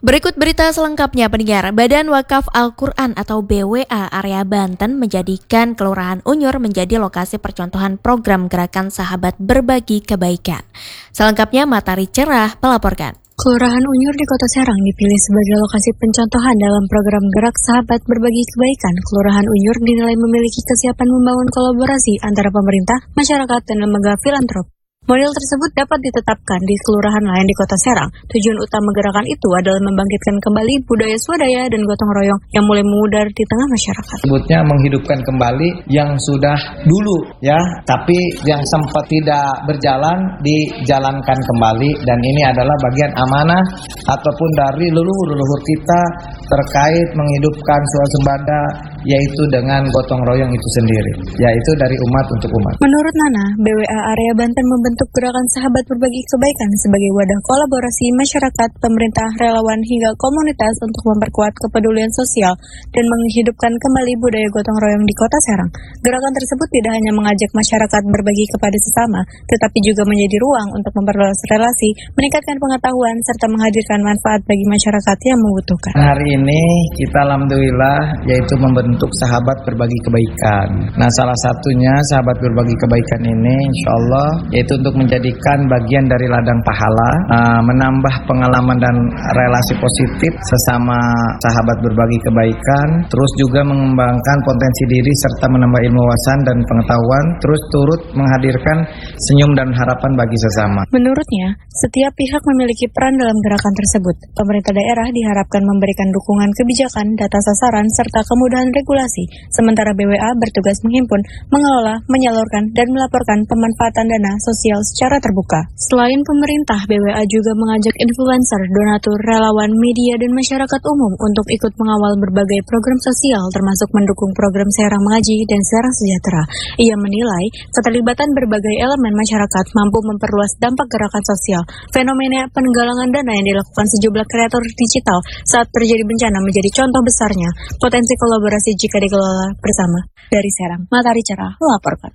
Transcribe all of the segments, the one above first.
Berikut berita selengkapnya pendengar. Badan Wakaf Al-Quran atau BWA area Banten menjadikan Kelurahan Unyur menjadi lokasi percontohan program gerakan Sahabat Berbagi Kebaikan. Selengkapnya Matahari Cerah melaporkan. Kelurahan Unyur di Kota Serang dipilih sebagai lokasi pencontohan dalam program Gerak Sahabat Berbagi Kebaikan. Kelurahan Unyur dinilai memiliki kesiapan membangun kolaborasi antara pemerintah, masyarakat, dan lembaga filantrop. Model tersebut dapat ditetapkan di kelurahan lain di Kota Serang. Tujuan utama gerakan itu adalah membangkitkan kembali budaya swadaya dan gotong royong yang mulai memudar di tengah masyarakat. Sebutnya menghidupkan kembali yang sudah dulu ya, tapi yang sempat tidak berjalan dijalankan kembali, dan ini adalah bagian amanah ataupun dari leluhur kita terkait menghidupkan swasembada, yaitu dengan gotong royong itu sendiri, yaitu dari umat untuk umat. Menurut Nana, BWA area Banten membentuk gerakan Sahabat Berbagi Kebaikan sebagai wadah kolaborasi masyarakat, pemerintah, relawan, hingga komunitas untuk memperkuat kepedulian sosial dan menghidupkan kembali budaya gotong royong di Kota Serang. Gerakan tersebut tidak hanya mengajak masyarakat berbagi kepada sesama, tetapi juga menjadi ruang untuk memperluas relasi, meningkatkan pengetahuan, serta menghadirkan manfaat bagi masyarakat yang membutuhkan. Hari ini kita alhamdulillah yaitu membentuk Sahabat Berbagi Kebaikan. Nah, salah satunya Sahabat Berbagi Kebaikan ini insya Allah yaitu untuk menjadikan bagian dari ladang pahala, menambah pengalaman dan relasi positif sesama sahabat berbagi kebaikan, terus juga mengembangkan potensi diri serta menambah ilmu wawasan dan pengetahuan, terus turut menghadirkan senyum dan harapan bagi sesama. Menurutnya, setiap pihak memiliki peran dalam gerakan tersebut. Pemerintah daerah diharapkan memberikan dukungan kebijakan, data sasaran, serta kemudahan regulasi, sementara BWA bertugas menghimpun, mengelola, menyalurkan, dan melaporkan pemanfaatan dana sosial secara terbuka. Selain pemerintah, BWA juga mengajak influencer, donatur, relawan, media, dan masyarakat umum untuk ikut mengawal berbagai program sosial, termasuk mendukung program Serang Mengaji dan Serang Sejahtera. Ia menilai keterlibatan berbagai elemen masyarakat mampu memperluas dampak gerakan sosial. Fenomena penggalangan dana yang dilakukan sejumlah kreator digital saat terjadi bencana menjadi contoh besarnya potensi kolaborasi jika dikelola bersama. Dari Serang, Matahari Cerah melaporkan.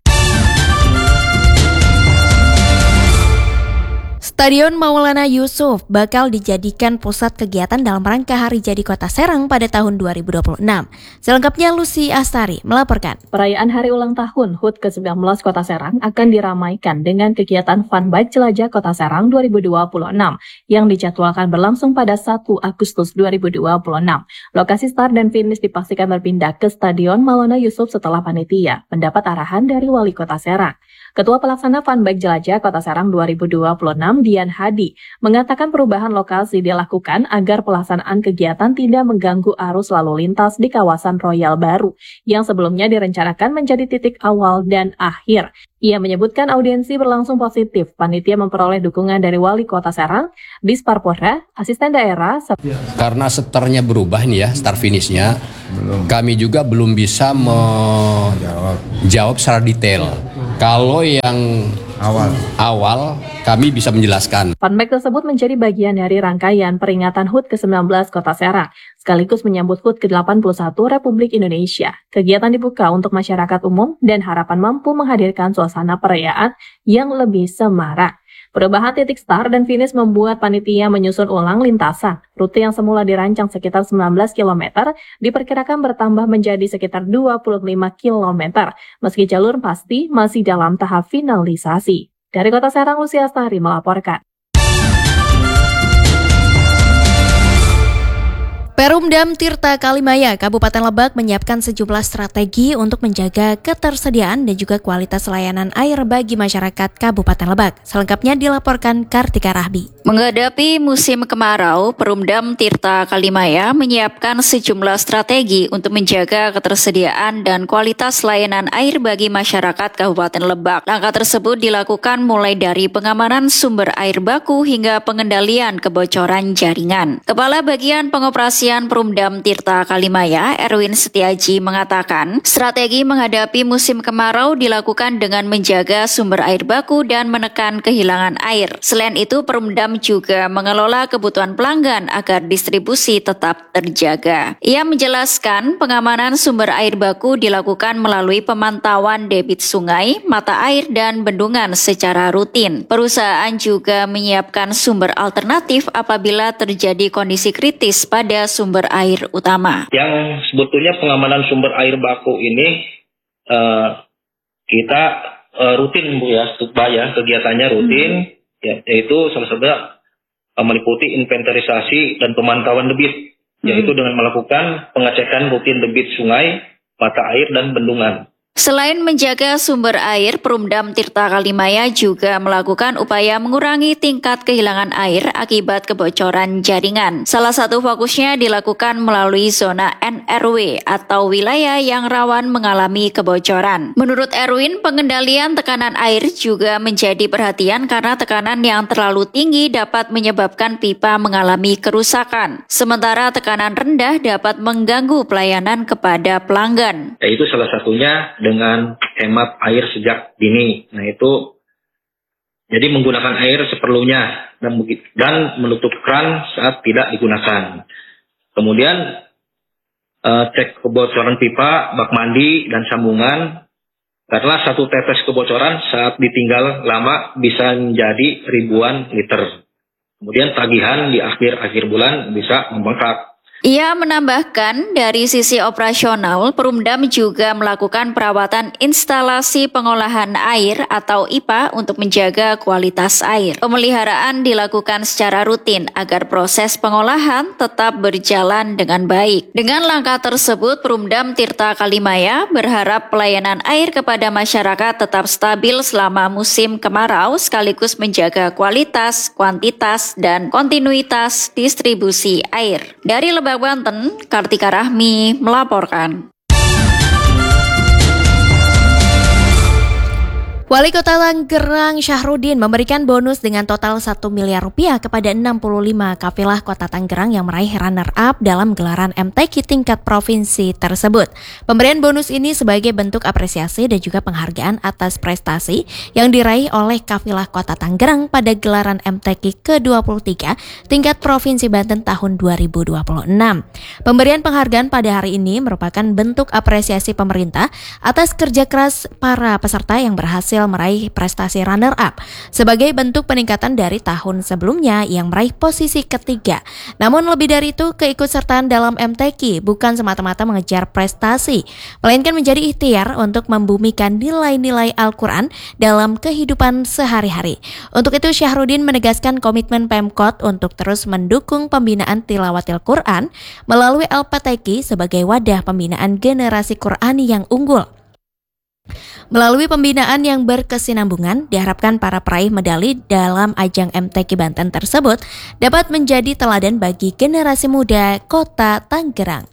Stadion Maulana Yusuf bakal dijadikan pusat kegiatan dalam rangka Hari Jadi Kota Serang pada tahun 2026. Selengkapnya Lucy Astari melaporkan. Perayaan Hari Ulang Tahun HUT ke-19 Kota Serang akan diramaikan dengan kegiatan Fun Bike Jelajah Kota Serang 2026 yang dijadwalkan berlangsung pada 1 Agustus 2026. Lokasi start dan finish dipastikan berpindah ke Stadion Maulana Yusuf setelah panitia mendapat arahan dari Wali Kota Serang. Ketua Pelaksana Fun Bike Jelajah Kota Serang 2026, Dian Hadi, mengatakan perubahan lokasi dilakukan agar pelaksanaan kegiatan tidak mengganggu arus lalu lintas di kawasan Royal Baru, yang sebelumnya direncanakan menjadi titik awal dan akhir. Ia menyebutkan audiensi berlangsung positif. Panitia memperoleh dukungan dari Wali Kota Serang, Disparpora, Asisten Daerah. Karena seternya berubah nih ya, start finishnya, kami juga belum bisa menjawab secara detail. Kalau yang awal kami bisa menjelaskan. Funbike tersebut menjadi bagian dari rangkaian peringatan HUT ke-19 Kota Serang, sekaligus menyambut HUT ke-81 Republik Indonesia. Kegiatan dibuka untuk masyarakat umum dan harapan mampu menghadirkan suasana perayaan yang lebih semarak. Perubahan titik start dan finish membuat panitia menyusun ulang lintasan. Rute yang semula dirancang sekitar 19 km diperkirakan bertambah menjadi sekitar 25 km, meski jalur pasti masih dalam tahap finalisasi. Dari Kota Serang, Lucy Astari melaporkan. Perumdam Tirta Kalimaya, Kabupaten Lebak menyiapkan sejumlah strategi untuk menjaga ketersediaan dan juga kualitas layanan air bagi masyarakat Kabupaten Lebak. Selengkapnya dilaporkan Kartika Rahbi. Menghadapi musim kemarau, Perumdam Tirta Kalimaya menyiapkan sejumlah strategi untuk menjaga ketersediaan dan kualitas layanan air bagi masyarakat Kabupaten Lebak. Langkah tersebut dilakukan mulai dari pengamanan sumber air baku hingga pengendalian kebocoran jaringan. Kepala Bagian Pengoperasian Perumdam Tirta Kalimaya, Erwin Setiaji, mengatakan, strategi menghadapi musim kemarau dilakukan dengan menjaga sumber air baku dan menekan kehilangan air. Selain itu, Perumdam juga mengelola kebutuhan pelanggan agar distribusi tetap terjaga. Ia menjelaskan pengamanan sumber air baku dilakukan melalui pemantauan debit sungai, mata air, dan bendungan secara rutin. Perusahaan juga menyiapkan sumber alternatif apabila terjadi kondisi kritis pada sumber air utama. Yang sebetulnya pengamanan sumber air baku ini kita rutin, Bu ya, kegiatannya rutin, yaitu salah satunya meliputi inventarisasi dan pemantauan debit, yaitu dengan melakukan pengecekan rutin debit sungai, mata air, dan bendungan. Selain menjaga sumber air, Perumdam Tirta Kalimaya juga melakukan upaya mengurangi tingkat kehilangan air akibat kebocoran jaringan. Salah satu fokusnya dilakukan melalui zona NRW atau wilayah yang rawan mengalami kebocoran. Menurut Erwin, pengendalian tekanan air juga menjadi perhatian karena tekanan yang terlalu tinggi dapat menyebabkan pipa mengalami kerusakan. Sementara tekanan rendah dapat mengganggu pelayanan kepada pelanggan. Itu salah satunya dengan hemat air sejak dini. Nah itu, jadi menggunakan air seperlunya dan menutup keran saat tidak digunakan. Kemudian cek kebocoran pipa, bak mandi, dan sambungan. Karena satu tetes kebocoran saat ditinggal lama bisa menjadi ribuan liter. Kemudian tagihan di akhir bulan bisa membengkak. Ia menambahkan, dari sisi operasional, Perumdam juga melakukan perawatan instalasi pengolahan air atau IPA untuk menjaga kualitas air. Pemeliharaan dilakukan secara rutin agar proses pengolahan tetap berjalan dengan baik. Dengan langkah tersebut, Perumdam Tirta Kalimaya berharap pelayanan air kepada masyarakat tetap stabil selama musim kemarau sekaligus menjaga kualitas, kuantitas, dan kontinuitas distribusi air. Dari Lebak Banten, Kartika Rahmi melaporkan. Wali Kota Tangerang Syahruddin memberikan bonus dengan total 1 miliar rupiah kepada 65 kafilah Kota Tangerang yang meraih runner-up dalam gelaran MTQ tingkat provinsi tersebut. Pemberian bonus ini sebagai bentuk apresiasi dan juga penghargaan atas prestasi yang diraih oleh kafilah Kota Tangerang pada gelaran MTQ ke-23 tingkat provinsi Banten tahun 2026. Pemberian penghargaan pada hari ini merupakan bentuk apresiasi pemerintah atas kerja keras para peserta yang berhasil meraih prestasi runner-up sebagai bentuk peningkatan dari tahun sebelumnya yang meraih posisi ketiga. Namun lebih dari itu, keikutsertaan dalam MTQ bukan semata-mata mengejar prestasi, melainkan menjadi ikhtiar untuk membumikan nilai-nilai Al-Quran dalam kehidupan sehari-hari. Untuk itu, Syahruddin menegaskan komitmen Pemkot untuk terus mendukung pembinaan tilawatil Quran melalui LPTQ sebagai wadah pembinaan generasi Qurani yang unggul. Melalui pembinaan yang berkesinambungan, diharapkan para peraih medali dalam ajang MTQ Banten tersebut dapat menjadi teladan bagi generasi muda Kota Tangerang.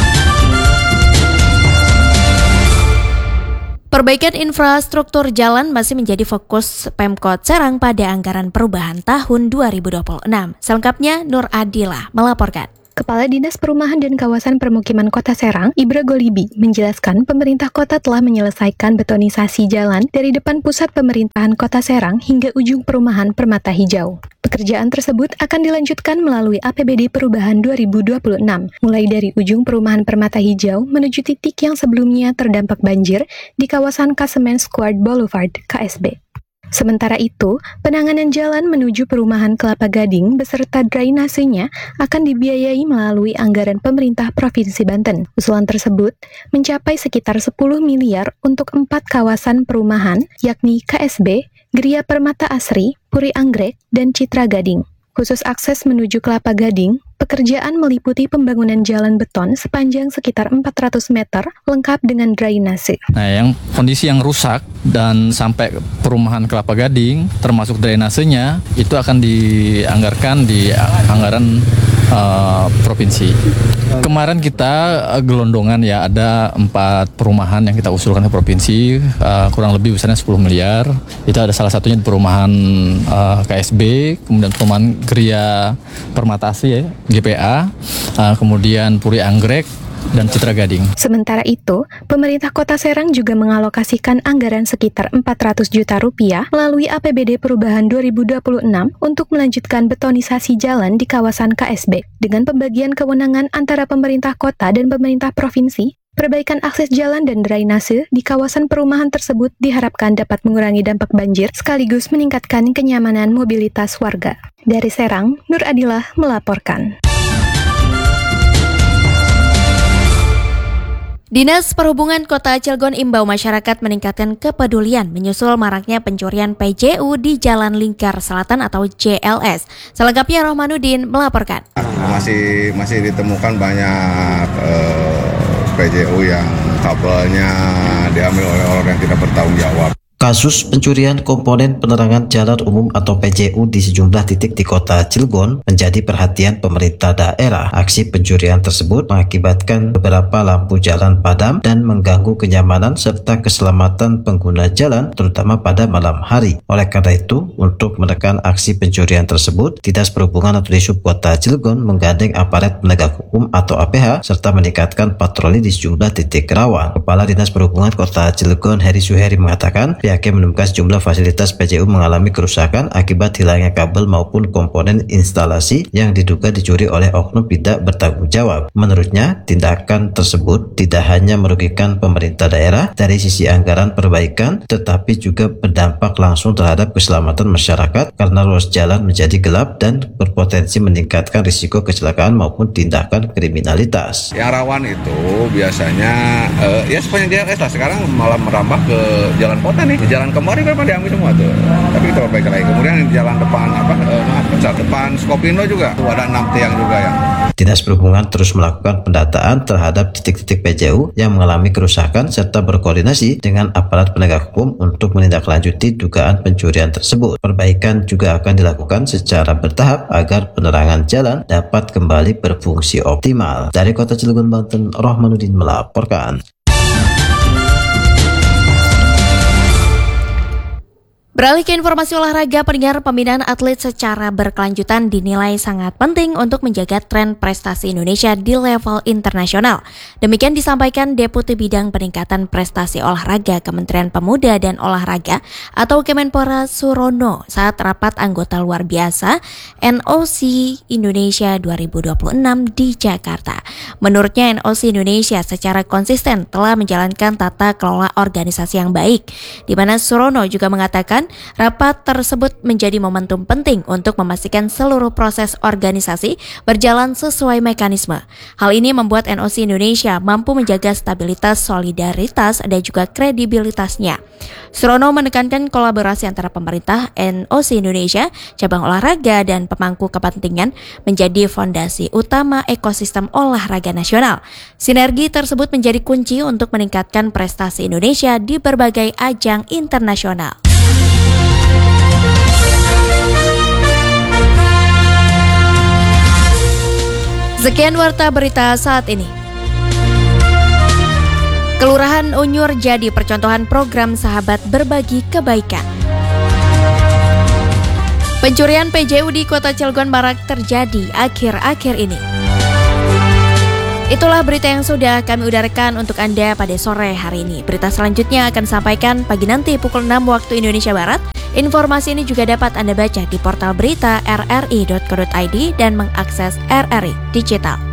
Perbaikan infrastruktur jalan masih menjadi fokus Pemkot Serang pada anggaran perubahan tahun 2026. Selengkapnya Nur Adila melaporkan. Kepala Dinas Perumahan dan Kawasan Permukiman Kota Serang, Ibra Golibi, menjelaskan pemerintah kota telah menyelesaikan betonisasi jalan dari depan pusat pemerintahan Kota Serang hingga ujung perumahan Permata Hijau. Pekerjaan tersebut akan dilanjutkan melalui APBD Perubahan 2026, mulai dari ujung perumahan Permata Hijau menuju titik yang sebelumnya terdampak banjir di kawasan Kasemen Square Boulevard, KSB. Sementara itu, penanganan jalan menuju perumahan Kelapa Gading beserta drainasenya akan dibiayai melalui anggaran pemerintah Provinsi Banten. Usulan tersebut mencapai sekitar 10 miliar untuk 4 kawasan perumahan, yakni KSB, Gria Permata Asri, Puri Anggrek, dan Citra Gading. Khusus akses menuju Kelapa Gading, pekerjaan meliputi pembangunan jalan beton sepanjang sekitar 400 meter lengkap dengan drainase. Nah, yang kondisi yang rusak dan sampai perumahan Kelapa Gading termasuk drainasenya itu akan dianggarkan di anggaran provinsi. Kemarin kita gelondongan ya, ada 4 perumahan yang kita usulkan ke provinsi, kurang lebih besarnya 10 miliar. Itu ada salah satunya di perumahan KSB, kemudian perumahan Gria Permatasi ya, GPA, kemudian Puri Anggrek, dan Citra Gading. Sementara itu, pemerintah Kota Serang juga mengalokasikan anggaran sekitar 400 juta rupiah melalui APBD Perubahan 2026 untuk melanjutkan betonisasi jalan di kawasan KSB. Dengan pembagian kewenangan antara pemerintah kota dan pemerintah provinsi, perbaikan akses jalan dan drainase di kawasan perumahan tersebut diharapkan dapat mengurangi dampak banjir sekaligus meningkatkan kenyamanan mobilitas warga. Dari Serang, Nur Adilah melaporkan. Dinas Perhubungan Kota Cilegon imbau masyarakat meningkatkan kepedulian menyusul maraknya pencurian PJU di Jalan Lingkar Selatan atau JLS. Selengkapnya Rohmanuddin melaporkan. Masih ditemukan banyak PJU yang kabelnya diambil oleh orang yang tidak bertanggung jawab. Kasus pencurian komponen penerangan jalan umum atau PJU di sejumlah titik di Kota Cilegon menjadi perhatian pemerintah daerah. Aksi pencurian tersebut mengakibatkan beberapa lampu jalan padam dan mengganggu kenyamanan serta keselamatan pengguna jalan, terutama pada malam hari. Oleh karena itu, untuk menekan aksi pencurian tersebut, Dinas Perhubungan atau Dishub Kota Cilegon menggandeng aparat penegak hukum atau APH serta meningkatkan patroli di sejumlah titik rawan. Kepala Dinas Perhubungan Kota Cilegon Heri Suheri mengatakan, pihaknya menemukan sejumlah fasilitas PJU mengalami kerusakan akibat hilangnya kabel maupun komponen instalasi yang diduga dicuri oleh oknum tidak bertanggung jawab. Menurutnya, tindakan tersebut tidak hanya merugikan pemerintah daerah dari sisi anggaran perbaikan, tetapi juga berdampak langsung terhadap keselamatan masyarakat karena ruas jalan menjadi gelap dan berpotensi meningkatkan risiko kecelakaan maupun tindakan kriminalitas. Yang rawan itu biasanya ya sepanjang JLS lah, sekarang malah merambah ke jalan kota nih. Di jalan kemarin kan diambil semua tuh, tapi kita perbaiki lagi. Kemudian di jalan depan depan Skopindo juga ada 6 tiang juga ya. Dinas Perhubungan terus melakukan pendataan terhadap titik-titik PJU yang mengalami kerusakan serta berkoordinasi dengan aparat penegak hukum untuk menindaklanjuti dugaan pencurian tersebut. Perbaikan juga akan dilakukan secara bertahap agar penerangan jalan dapat kembali berfungsi optimal. Dari Kota Cilegon, Banten, Rohmanuddin melaporkan. Beralih ke informasi olahraga, pendengar, pembinaan atlet secara berkelanjutan dinilai sangat penting untuk menjaga tren prestasi Indonesia di level internasional. Demikian disampaikan Deputi Bidang Peningkatan Prestasi Olahraga Kementerian Pemuda dan Olahraga atau Kemenpora Surono saat rapat anggota luar biasa NOC Indonesia 2026 di Jakarta. Menurutnya, NOC Indonesia secara konsisten telah menjalankan tata kelola organisasi yang baik, di mana Surono juga mengatakan rapat tersebut menjadi momentum penting untuk memastikan seluruh proses organisasi berjalan sesuai mekanisme. Hal ini membuat NOC Indonesia mampu menjaga stabilitas, solidaritas, dan juga kredibilitasnya. Surono menekankan kolaborasi antara pemerintah, NOC Indonesia, cabang olahraga, dan pemangku kepentingan menjadi fondasi utama ekosistem olahraga nasional. Sinergi tersebut menjadi kunci untuk meningkatkan prestasi Indonesia di berbagai ajang internasional. Sekian warta berita saat ini. Kelurahan Unyur jadi percontohan program Sahabat Berbagi Kebaikan. Pencurian PJU di Kota Cilegon marak terjadi akhir-akhir ini. Itulah berita yang sudah kami udarakan untuk Anda pada sore hari ini. Berita selanjutnya akan sampaikan pagi nanti pukul 6 waktu Indonesia Barat. Informasi ini juga dapat Anda baca di portal berita rri.co.id dan mengakses RRI Digital.